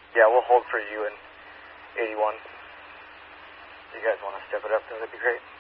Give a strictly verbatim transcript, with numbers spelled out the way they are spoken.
Yeah, we'll hold for you in eighty-one. If you guys want to step it up, though, that'd be great.